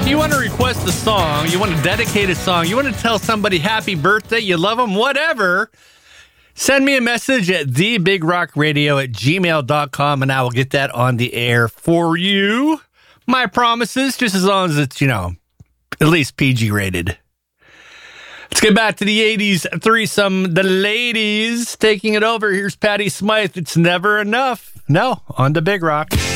If you want to request a song, you want to dedicate a song, you want to tell somebody happy birthday, you love them, whatever, send me a message at thebigrockradio@gmail.com and I will get that on the air for you. My promises, just as long as it's, at least PG rated. Let's get back to the 80s threesome. The ladies taking it over. Here's Patti Smythe. It's never enough. No, on the Big Rock.